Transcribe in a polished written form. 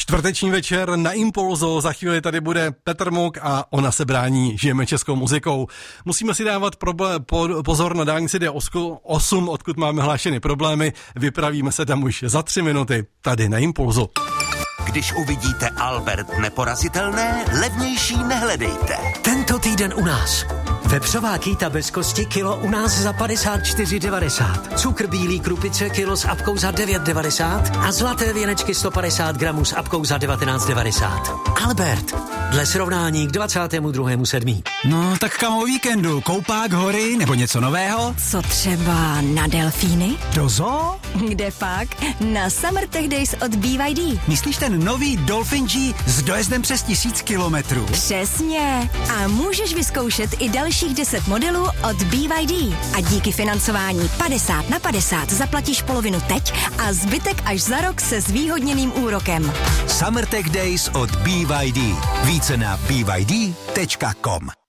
Čtvrteční večer na Impulzu, za chvíli tady bude Petr Muk a Ona se brání, žijeme českou muzikou. Musíme si dávat pozor na dálnici D8, odkud máme hlášeny problémy, vypravíme se tam už za 3 minuty, tady na Impulzu. Když uvidíte Albert neporazitelné, levnější nehledejte. Tento týden u nás. Vepřová kýta bez kosti kilo u nás za 54,90. Cukr bílý krupice kilo s apkou za 9,90 a zlaté věnečky 150 gramů s apkou za 19,90. Albert, dle srovnání k 22.7. No, tak kam o víkendu? Koupák, hory nebo něco nového? Co třeba na delfíny? Do zoo? Kde pak? Na Summer Tech Days od BYD. Myslíš ten nový Dolphin G s dojezdem přes 1000 kilometrů? Přesně. A můžeš vyzkoušet i dalších 10 modelů od BYD. A díky financování 50/50 zaplatíš polovinu teď a zbytek až za rok se zvýhodněným úrokem. Summer Tech Days od BYD. Více na byd.com.